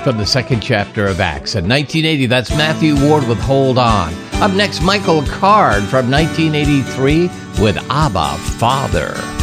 from the second chapter of Acts. In 1980, that's Matthew Ward with Hold On. Up next, Michael Card from 1983 with Abba, Father.